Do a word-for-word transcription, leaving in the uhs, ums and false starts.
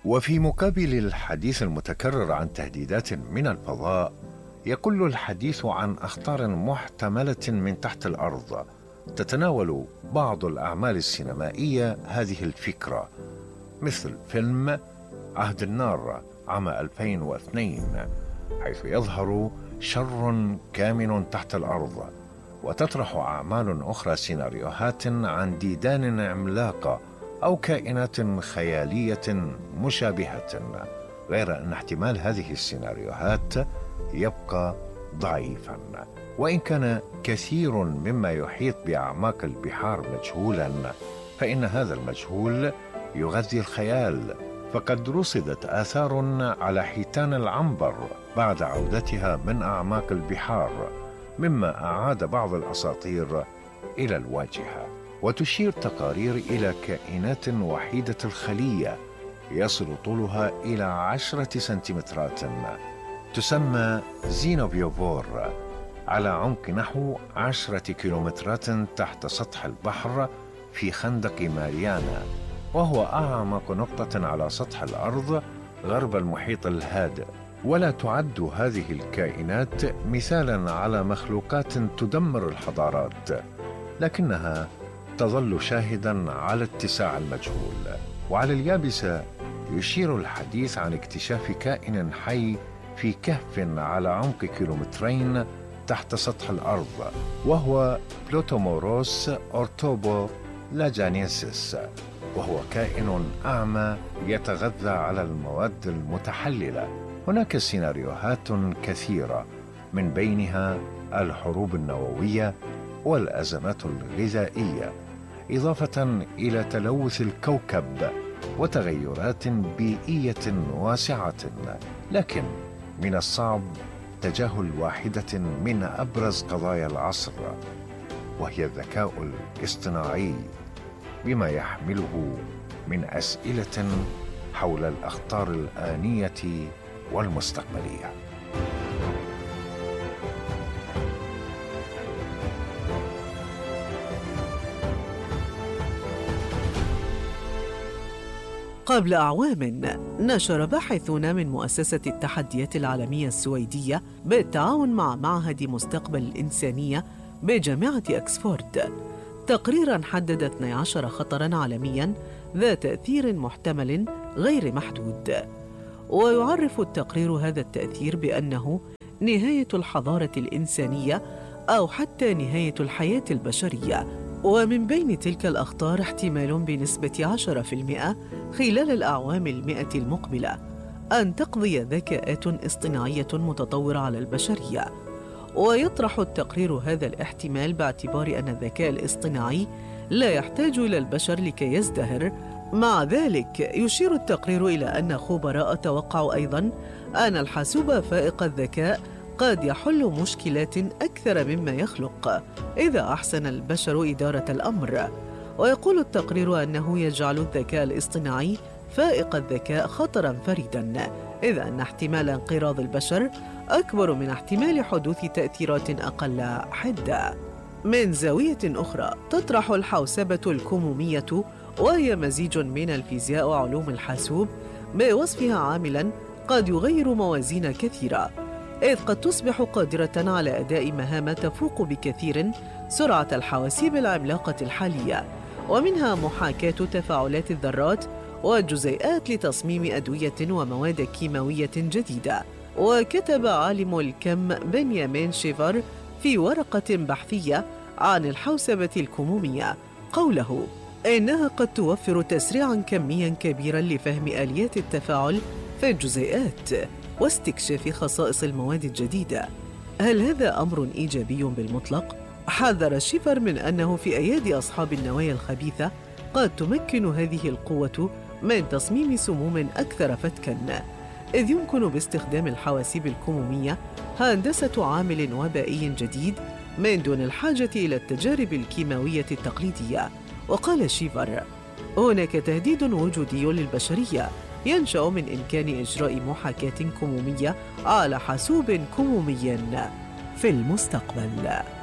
وفي مقابل الحديث المتكرر عن تهديدات من الفضاء، يقل الحديث عن أخطار محتملة من تحت الأرض. تتناول بعض الأعمال السينمائية هذه الفكرة، مثل فيلم عهد النار عام ألفين واثنين، حيث يظهر شر كامن تحت الأرض، وتطرح أعمال أخرى سيناريوهات عن ديدان عملاقة أو كائنات خيالية مشابهة، غير أن احتمال هذه السيناريوهات يبقى ضعيفا. وإن كان كثير مما يحيط بأعماق البحار مجهولا، فإن هذا المجهول يغذي الخيال. فقد رصدت آثار على حيتان العنبر بعد عودتها من أعماق البحار، مما أعاد بعض الأساطير إلى الواجهة. وتشير تقارير إلى كائنات وحيدة الخلية يصل طولها إلى عشرة سنتيمترات، تسمى زينوبيوفور، على عمق نحو عشرة كيلومترات تحت سطح البحر في خندق ماريانا، وهو أعمق نقطة على سطح الأرض غرب المحيط الهادئ. ولا تعد هذه الكائنات مثالا على مخلوقات تدمر الحضارات، لكنها تظل شاهدا على اتساع المجهول. وعلى اليابسة يشير الحديث عن اكتشاف كائن حي في كهف على عمق كيلومترين تحت سطح الأرض، وهو بلوتوموروس أورتوبو لاجانيسيس، وهو كائن أعمى يتغذى على المواد المتحللة. هناك سيناريوهات كثيرة، من بينها الحروب النووية والأزمات الغذائية، إضافة إلى تلوث الكوكب وتغيرات بيئية واسعة. لكن من الصعب تجاهل واحدة من أبرز قضايا العصر، وهي الذكاء الاصطناعي، بما يحمله من أسئلة حول الأخطار الآنية والمستقبلية. قبل أعوام نشر باحثون من مؤسسة التحديات العالمية السويدية بالتعاون مع معهد مستقبل الإنسانية بجامعة أكسفورد تقريراً حدد اثني عشر خطراً عالمياً ذات تأثير محتمل غير محدود. ويعرف التقرير هذا التأثير بأنه نهاية الحضارة الإنسانية أو حتى نهاية الحياة البشرية. ومن بين تلك الأخطار احتمال بنسبة عشرة بالمئة خلال الأعوام المئة المقبلة أن تقضي ذكاءات اصطناعية متطورة على البشرية. ويطرح التقرير هذا الاحتمال باعتبار أن الذكاء الاصطناعي لا يحتاج إلى البشر لكي يزدهر. مع ذلك يشير التقرير إلى أن خبراء توقعوا أيضاً أن الحاسوب فائق الذكاء قد يحل مشكلات أكثر مما يخلق إذا أحسن البشر إدارة الأمر. ويقول التقرير أنه يجعل الذكاء الاصطناعي فائق الذكاء خطراً فريداً، إذ أن احتمال انقراض البشر أكبر من احتمال حدوث تأثيرات أقل حدة. من زاوية أخرى تطرح الحوسبة الكمومية، وهي مزيج من الفيزياء وعلوم الحاسوب، بوصفها عاملاً قد يغير موازين كثيرة، إذ قد تصبح قادرة على أداء مهام تفوق بكثير سرعة الحواسيب العملاقة الحالية، ومنها محاكاة تفاعلات الذرات والجزيئات لتصميم أدوية ومواد كيماوية جديدة. وكتب عالم الكم بنيامين شيفر في ورقة بحثية عن الحوسبة الكمومية قوله إنها قد توفر تسريعاً كمياً كبيراً لفهم آليات التفاعل في الجزيئات واستكشاف خصائص المواد الجديدة. هل هذا أمر إيجابي بالمطلق؟ حذر شيفر من أنه في أيادي أصحاب النوايا الخبيثة قد تمكن هذه القوة من تصميم سموم أكثر فتكاً، إذ يمكن باستخدام الحواسيب الكمومية هندسة عامل وبائي جديد من دون الحاجة إلى التجارب الكيماوية التقليدية. وقال شيفر: هناك تهديد وجودي للبشرية ينشأ من إمكان إجراء محاكاة كمومية على حاسوب كمومي في المستقبل.